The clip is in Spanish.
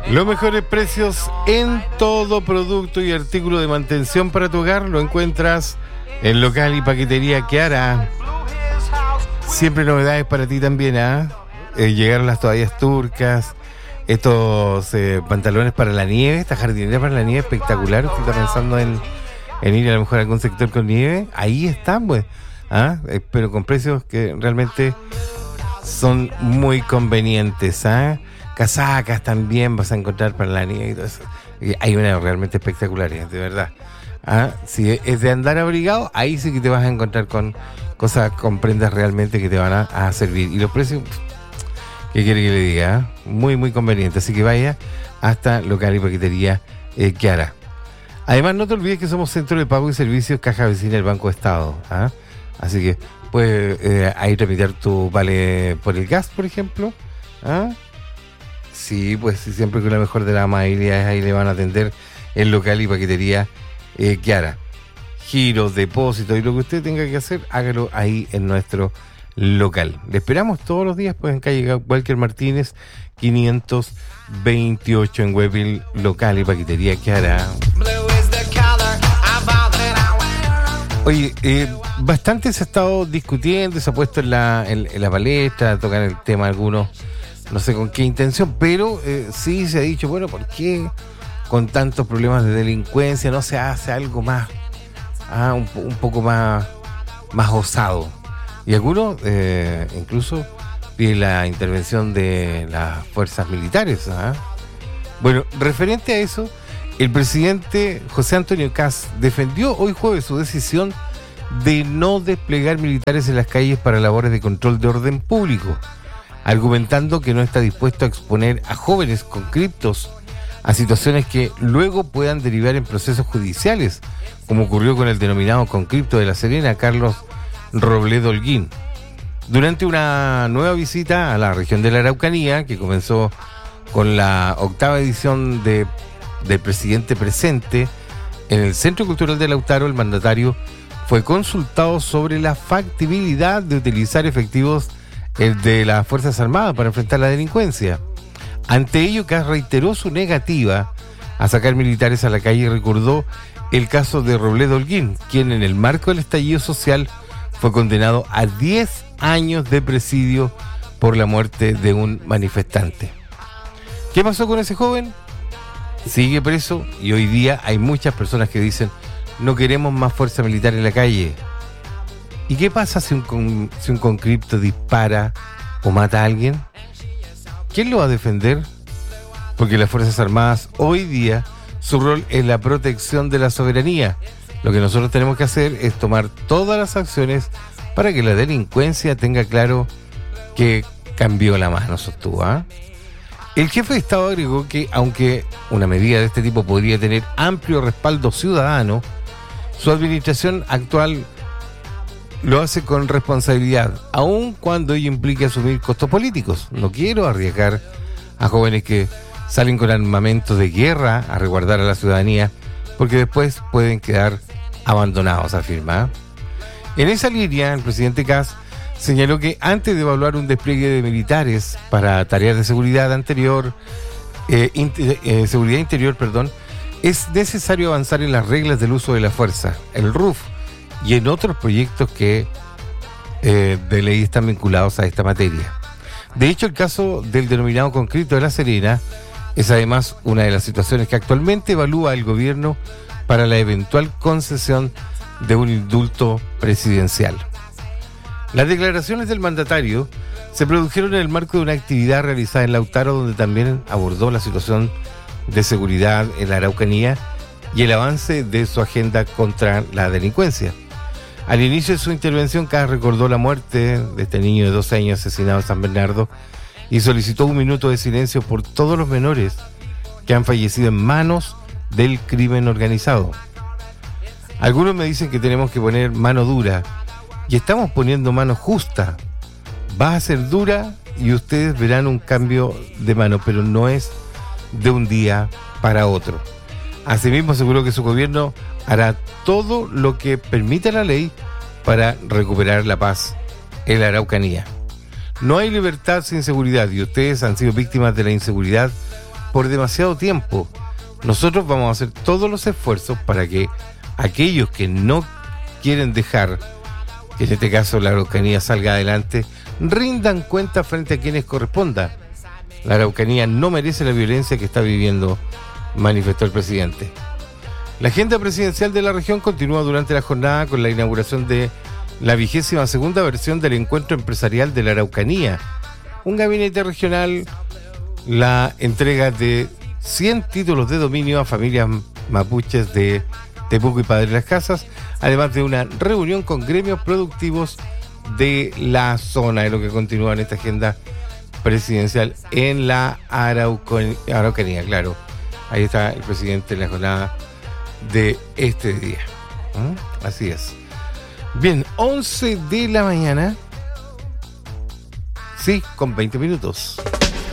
Los mejores precios en todo producto y artículo de mantención para tu hogar lo encuentras en Local y Paquetería Kiara. Siempre novedades para ti también, ¿ah? Llegaron las toallas turcas, estos pantalones para la nieve, esta jardinera para la nieve espectacular. Usted está pensando en ir a lo mejor a algún sector con nieve, ahí están, pues, ¿ah? Pero con precios que realmente son muy convenientes, ¿ah? Casacas también vas a encontrar para la nieve y todo eso. Hay unas realmente espectaculares, de verdad. ¿Ah? Si es de andar abrigado, ahí sí que te vas a encontrar con cosas, con prendas realmente que te van a servir. Y los precios, ¿qué quiere que le diga? Muy, muy conveniente. Así que vaya hasta Local y Paquetería Kiara. Además, no te olvides que somos Centro de Pago y Servicios Caja Vecina del Banco Estado. ¿Ah? Así que puedes ahí tramitar tu vale por el gas, por ejemplo. ¿Ah? Sí, pues siempre con la mejor de las amabilidades ahí le van a atender el Local y Paquetería Kiara. Giros, depósitos y lo que usted tenga que hacer, hágalo ahí en nuestro local. Le esperamos todos los días, pues en calle Walker Martínez 528 en Huevil, Local y Paquetería Kiara. Oye, bastante se ha estado discutiendo, se ha puesto en la palestra, tocan el tema algunos, no sé con qué intención, pero sí se ha dicho, bueno, ¿por qué con tantos problemas de delincuencia no se hace algo más, un poco más osado? Y algunos incluso piden la intervención de las fuerzas militares. Bueno, referente a eso, el presidente José Antonio Kast defendió hoy jueves su decisión de no desplegar militares en las calles para labores de control de orden público, argumentando que no está dispuesto a exponer a jóvenes con criptos a situaciones que luego puedan derivar en procesos judiciales, como ocurrió con el denominado Concripto de La Serena, Carlos Robledo Holguín. Durante una nueva visita a la región de la Araucanía, que comenzó con la 8ª edición del Presidente Presente, en el Centro Cultural de Lautaro, el mandatario fue consultado sobre la factibilidad de utilizar efectivos de las Fuerzas Armadas para enfrentar la delincuencia. Ante ello, Kast reiteró su negativa a sacar militares a la calle y recordó el caso de Robledo Holguín, quien en el marco del estallido social fue condenado a 10 años de presidio por la muerte de un manifestante. ¿Qué pasó con ese joven? Sigue preso y hoy día hay muchas personas que dicen no queremos más fuerza militar en la calle. ¿Y qué pasa si un concripto dispara o mata a alguien? ¿Quién lo va a defender? Porque las Fuerzas Armadas hoy día su rol es la protección de la soberanía. Lo que nosotros tenemos que hacer es tomar todas las acciones para que la delincuencia tenga claro que cambió la mano, sostuvo. El jefe de Estado agregó que aunque una medida de este tipo podría tener amplio respaldo ciudadano, su administración actual lo hace con responsabilidad, aun cuando ello implique asumir costos políticos. No quiero arriesgar a jóvenes que salen con armamento de guerra a resguardar a la ciudadanía, porque después pueden quedar abandonados, afirma. En esa línea, el presidente Kast señaló que antes de evaluar un despliegue de militares para tareas de seguridad interior, es necesario avanzar en las reglas del uso de la fuerza, el RUF, y en otros proyectos que de ley están vinculados a esta materia. De hecho, el caso del denominado Concripto de La Serena es además una de las situaciones que actualmente evalúa el gobierno para la eventual concesión de un indulto presidencial. Las declaraciones del mandatario se produjeron en el marco de una actividad realizada en Lautaro, donde también abordó la situación de seguridad en la Araucanía y el avance de su agenda contra la delincuencia. Al inicio de su intervención, Kast recordó la muerte de este niño de 12 años asesinado en San Bernardo y solicitó un minuto de silencio por todos los menores que han fallecido en manos del crimen organizado. Algunos me dicen que tenemos que poner mano dura y estamos poniendo mano justa. Va a ser dura y ustedes verán un cambio de mano, pero no es de un día para otro. Asimismo, aseguró que su gobierno hará todo lo que permita la ley para recuperar la paz en la Araucanía. No hay libertad sin seguridad y ustedes han sido víctimas de la inseguridad por demasiado tiempo. Nosotros vamos a hacer todos los esfuerzos para que aquellos que no quieren dejar que en este caso la Araucanía salga adelante, rindan cuenta frente a quienes corresponda. La Araucanía no merece la violencia que está viviendo, manifestó el presidente. La agenda presidencial de la región continúa durante la jornada con la inauguración de la 22ª versión del Encuentro Empresarial de la Araucanía, un gabinete regional, la entrega de 100 títulos de dominio a familias mapuches de Temuco y Padre Las Casas, además de una reunión con gremios productivos de la zona, es lo que continúa en esta agenda presidencial en la Araucanía, claro. Ahí está el presidente en la jornada de este día. Así es. Bien, 11 de la mañana. Sí, con 20 minutos.